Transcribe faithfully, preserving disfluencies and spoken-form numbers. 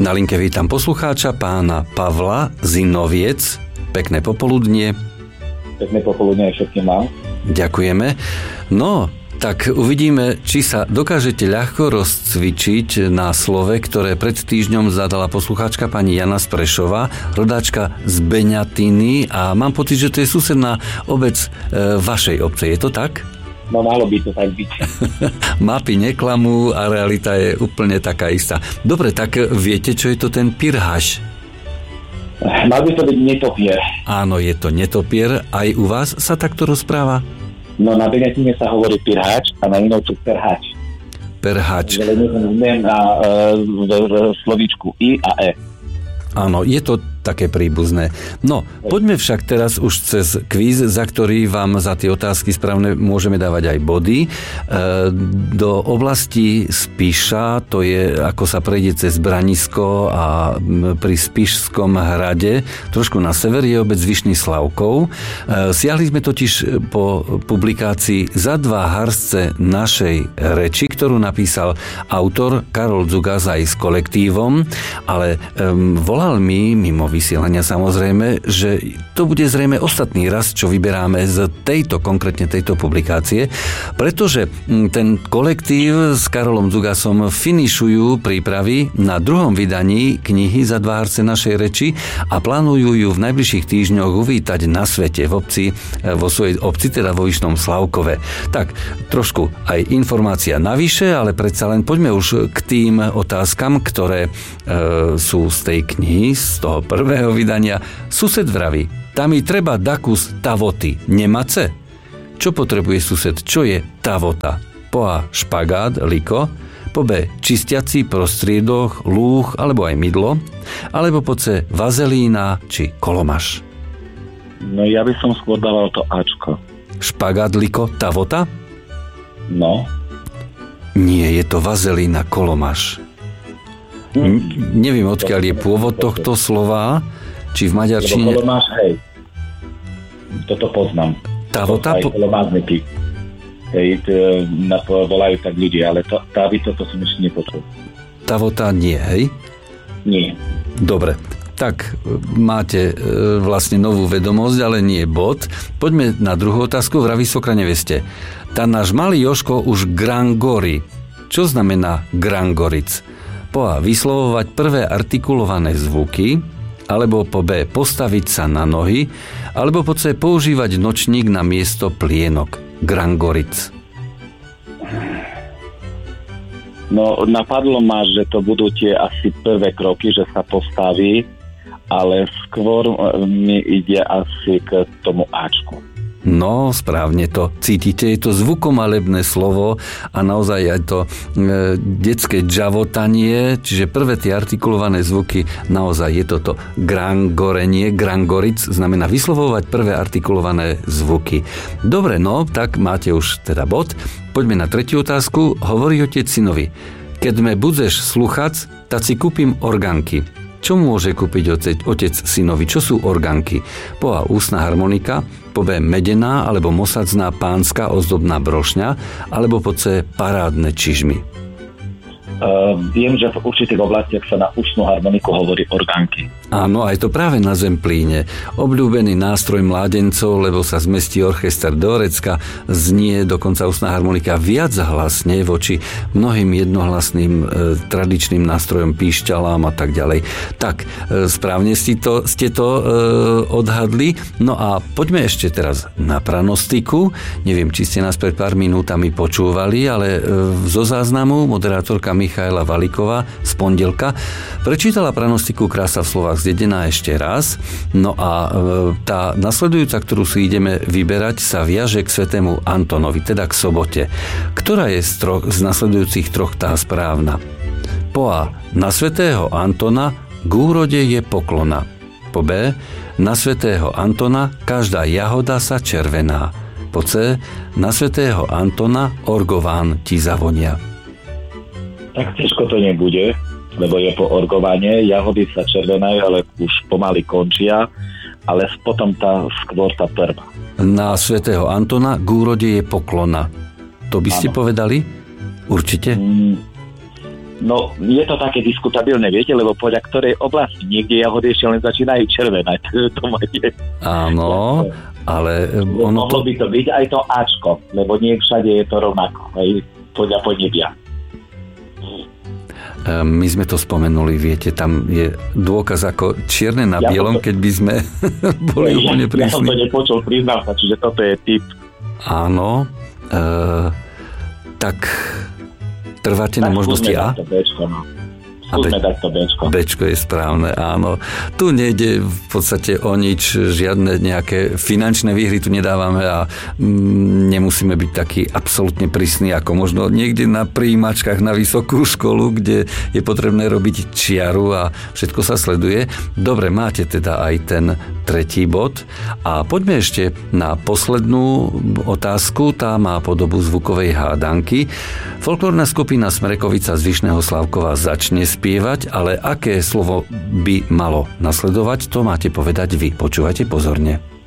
Na linke vítam poslucháča, pána Pavla Zinoviec. Pekné popoludnie. Pekné popoludnie všetkým vám. Ďakujeme. No, tak uvidíme, či sa dokážete ľahko rozcvičiť na slove, ktoré pred týždňom zadala poslucháčka pani Jana z Prešova, rodáčka z Beňatiny, a mám pocit, že to je susedná obec e, vašej obce. Je to tak? No, malo by to tak byť. Mapy neklamú a realita je úplne taká istá. Dobre, tak viete, čo je to ten pirhaš? Mal by to byť netopier. Áno, je to netopier. Aj u vás sa takto rozpráva? No, na Beňatine sa hovorí pirhač a na inovcu perhač. Perhač. Neviem na uh, slovíčku I a E. Áno, je to také príbuzné. No, poďme však teraz už cez kvíz, za ktorý vám za tie otázky správne môžeme dávať aj body. E, do oblasti Spiša, to je, ako sa prejde cez Branisko a pri Spišskom hrade, trošku na sever, je obec Vyšný Slavkov. E, siahli sme totiž po publikácii Za dva harsce našej reči, ktorú napísal autor Karol Dzugazaj s kolektívom, ale e, volal mi mimo vysielania samozrejme, že to bude zrejme ostatný raz, čo vyberáme z tejto, konkrétne tejto publikácie, pretože ten kolektív s Karolom Dzugasom finišujú prípravy na druhom vydaní knihy Za dva harsce našej reči a plánujú ju v najbližších týždňoch uvítať na svete v obci, vo svojej obci, teda vo Vyšnom Slavkove. Tak, trošku aj informácia navyše, ale predsa len poďme už k tým otázkam, ktoré e, sú z tej knihy, z toho prvého vydania. Sused vraví, tam mi treba dakus tavoty, nemace? Čo potrebuje sused? Čo je tavota? Po A špagát, liko, po B čistiaci prostriedok, lúh alebo aj mydlo, alebo po C vazelína či kolomaš. No, ja by som skôr dával to Ačko. Špagát, liko, tavota? No. Nie, je to vazelína, kolomaš. N- neviem, odkiaľ je pôvod tohto slova, či v maďarčine... Lebo kolomáš, hej. Toto poznám. Tavota? Aj kolomázniky. Hej, to, na to volajú tak ľudia, ale to, tavito, to som ešte nepočul. Tavota nie, hej? Nie. Dobre, tak máte e, vlastne novú vedomosť, ale nie bod. Poďme na druhú otázku. Vraví svokra neveste. Tá náš malý Joško už grangori. Čo znamená grangoric? Po A vyslovovať prvé artikulované zvuky, alebo po B postaviť sa na nohy, alebo po C používať nočník na miesto plienok. Grangoric. No, napadlo ma, že to budú tie asi prvé kroky, že sa postaví, ale skôr mi ide asi k tomu Ačku. No, správne to cítite, je to zvukomalebné slovo a naozaj aj to e, detské džavotanie, čiže prvé tie artikulované zvuky, naozaj je toto grangorenie, grangoric, znamená vyslovovať prvé artikulované zvuky. Dobre, no, tak máte už teda bod. Poďme na tretiu otázku. Hovorí otec synovi, keď me budeš sluchac, tak si kúpim organky. Čo môže kúpiť otec, otec synovi? Čo sú organky? Po A ústna harmonika, po B medená alebo mosadzná pánska ozdobná brošňa, alebo po C parádne čižmy. Uh, viem, že v určitých oblastiach sa na ústnu harmoniku hovorí orgánky. Áno, aj to práve na Zemplíne. Obľúbený nástroj mládencov, lebo sa zmestí orchester do vrecka, znie dokonca ústna harmonika viac hlasne voči mnohým jednohlasným e, tradičným nástrojom píšťalám a tak ďalej. Tak, e, správne ste to, ste to e, odhadli. No a poďme ešte teraz na pranostiku. Neviem, či ste nás pred pár minútami počúvali, ale e, zo záznamu moderátorka Michaela Valíková z pondelka prečítala pranostiku Krása v slovách zdedená ešte raz. No a e, tá nasledujúca, ktorú si ideme vyberať, sa viaže k svätému Antonovi, teda k sobote. Ktorá je z, troch, z nasledujúcich troch tá správna? Po A. Na svätého Antona k úrode je poklona. Po B. Na svätého Antona každá jahoda sa červená. Po C. Na svätého Antona orgován ti zavonia. Tak ťažko to nebude, lebo je po orgovanie, jahody sa červenajú, ale už pomaly končia, ale potom tá, skôr tá prvá. Na svätého Antona k úrode je poklona. To by ste ano povedali? Určite? Mm, No, je to také diskutabilné, viete, lebo podľa ktorej oblasti niekde jahody ešte len začínajú červenať. To je... Áno, ale ono mohlo to... by to byť aj to Ačko, lebo nie všade je to rovnako, aj podľa podnebia. My sme to spomenuli, viete, tam je dôkaz ako čierne na ja bielom, to... keď by sme boli ja, úplne prísni. Ja som to nepočul, priznám sa, čiže toto je typ. Áno, e, tak trváte na možnosti A? Skúsme dať to Bčko. Bčko je správne, áno. Tu nejde v podstate o nič, žiadne nejaké finančné výhry tu nedávame a mm, nemusíme byť takí absolútne prísni, ako možno niekde na prijímačkách na vysokú školu, kde je potrebné robiť čiaru a všetko sa sleduje. Dobre, máte teda aj ten tretí bod. A poďme ešte na poslednú otázku, tá má podobu zvukovej hádanky. Folklórna skupina Smrekovica z Vyšného Slávkova začne spievať, ale aké slovo by malo nasledovať, to máte povedať vy. Počúvajte pozorne.